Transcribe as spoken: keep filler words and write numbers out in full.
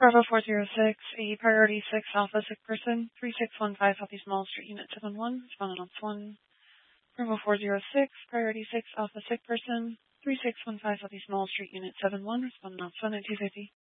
Bravo four zero six, a priority six Alpha sick person, three six one five Healthy Small Street Unit seven one, responding on one. Bravo four zero six, priority six Alpha sick person, three six one five Healthy Small Street Unit seven one, responding on one at two fifty.